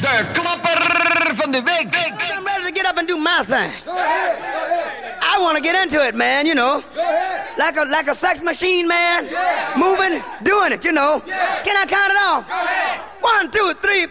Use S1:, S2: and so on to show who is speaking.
S1: de klapper van de week.
S2: I'm ready to get up and do my thing. I want to get into it, man, you know. Like a sex machine, man. Moving, doing it, you know. Can I count it off? 1, 2, 3,